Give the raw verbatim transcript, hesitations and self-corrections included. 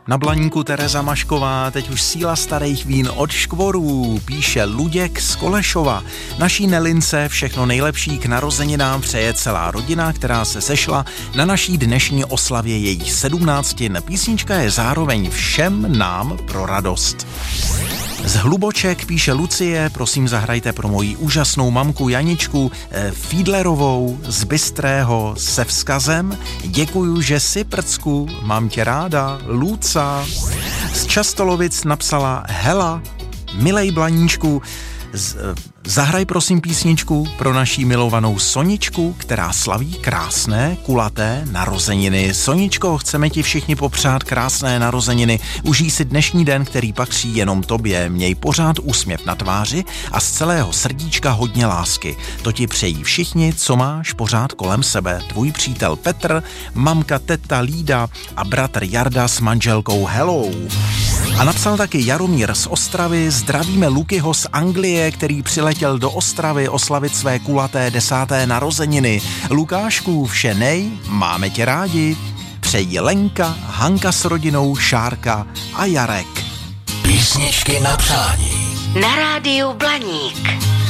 Na Blaníku Tereza Mašková, teď už síla starých vín od Škvorů, píše Luděk z Kolešova. Naší Nelince všechno nejlepší k narozeninám přeje celá rodina, která se sešla na naší dnešní oslavě jejich sedmnáctin. Písnička je zároveň všem nám pro radost. Z Hluboček píše Lucie, prosím zahrajte pro moji úžasnou mamku Janičku eh, Fiedlerovou z Bystrého se vzkazem. Děkuju, že si prcku, mám tě ráda, Luca. Z Častolovic napsala Hela, milej Blaníčku, z, zahraj prosím písničku pro naší milovanou Soničku, která slaví krásné, kulaté narozeniny. Soničko, chceme ti všichni popřát krásné narozeniny. Užij si dnešní den, který patří jenom tobě. Měj pořád úsměv na tváři a z celého srdíčka hodně lásky. To ti přejí všichni, co máš pořád kolem sebe. Tvůj přítel Petr, mamka teta Lída a bratr Jarda s manželkou Helou. A napsal taky Jaromír z Ostravy, zdravíme Lukyho z Anglie, který přiletěl do Ostravy oslavit své kulaté desáté narozeniny. Lukášku, vše nej, máme tě rádi. Přeji Lenka, Hanka s rodinou, Šárka a Jarek. Písničky na přání. Na rádiu Blaník.